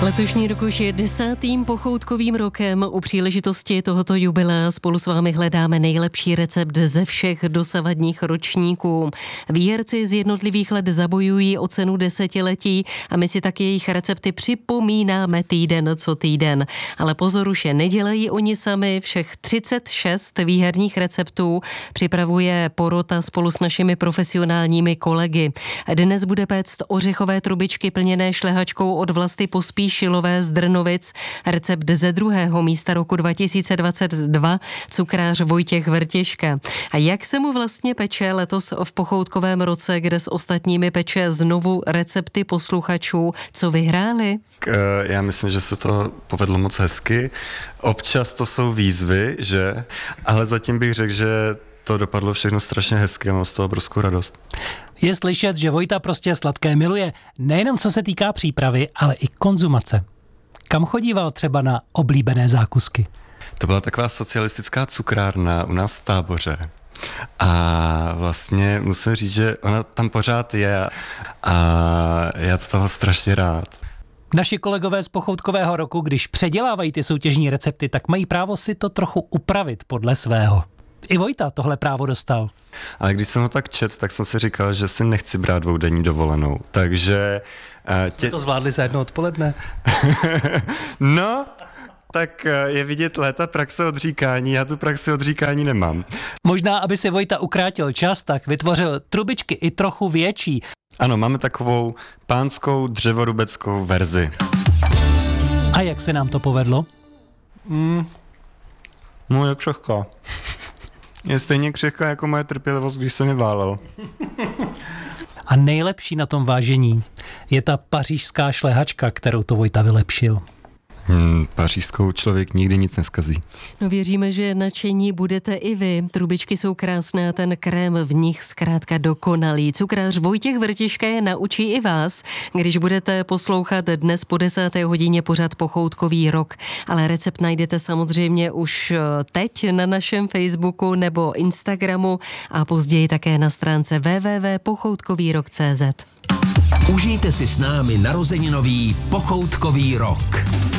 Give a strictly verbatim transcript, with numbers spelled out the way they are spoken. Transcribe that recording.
Letošní rok už je desátým pochoutkovým rokem. U příležitosti tohoto jubilea spolu s vámi hledáme nejlepší recept ze všech dosavadních ročníků. Výherci z jednotlivých let zabojují o cenu desetiletí a my si taky jejich recepty připomínáme týden co týden. Ale pozor, už je nedělají oni sami, všech třicet šest výherních receptů připravuje porota spolu s našimi profesionálními kolegy. Dnes bude péct ořechové trubičky plněné šlehačkou od Vlasty Pospíšilové z Drnovic. Recept ze druhého místa roku dva tisíce dvacet dva, cukrář Vojtěch Vrtěška. A jak se mu vlastně peče letos v pochoutkovém roce, kde s ostatními peče znovu recepty posluchačů, co vyhráli? Já myslím, že se to povedlo moc hezky. Občas to jsou výzvy, že? Ale zatím bych řekl, že to dopadlo všechno strašně hezky a mám z toho obrovskou radost. Je slyšet, že Vojta prostě sladké miluje, nejenom co se týká přípravy, ale i konzumace. Kam chodíval třeba na oblíbené zákusky? To byla taková socialistická cukrárna u nás v Táboře. A vlastně musím říct, že ona tam pořád je a já to tam strašně rád. Naši kolegové z pochoutkového roku, když předělávají ty soutěžní recepty, tak mají právo si to trochu upravit podle svého. I Vojta tohle právo dostal. Ale když jsem ho tak čet, tak jsem si říkal, že si nechci brát dvoudenní dovolenou. Takže... Tě... to zvládli za jedno odpoledne? No, tak je vidět léta praxe odříkání, já tu praxi odříkání nemám. Možná, aby si Vojta ukrátil čas, tak vytvořil trubičky i trochu větší. Ano, máme takovou pánskou dřevorubeckou verzi. A jak se nám to povedlo? Mm, no, jak křehká. Je stejně křehká jako moje trpělivost, když jsem je válel. A nejlepší na tom vážení je ta pařížská šlehačka, kterou to Vojta vylepšil. Hmm, pařížskou člověk nikdy nic neskazí. No věříme, že nadšení budete i vy. Trubičky jsou krásné a ten krém v nich zkrátka dokonalý. Cukrář Vojtěch Vrtěška je naučí i vás, když budete poslouchat dnes po desáté hodině pořad Pochoutkový rok. Ale recept najdete samozřejmě už teď na našem Facebooku nebo Instagramu a později také na stránce w w w tečka pochoutkový rok tečka c z. Užijte si s námi narozeninový Pochoutkový rok.